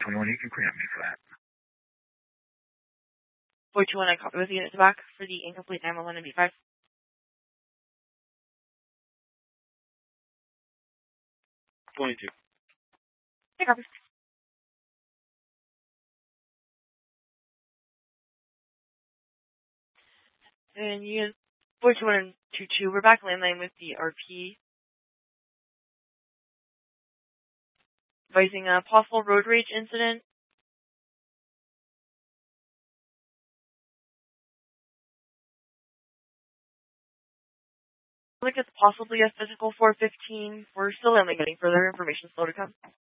421, you can preempt me for that. 421, I copy with the units back for the incomplete 911 and B5. .22. Hey, copy. And unit 421 and 22, we're back landline with the RP. Advising a possible road rage incident. Like it's possibly a physical 415. We're still only getting further information, slow to come.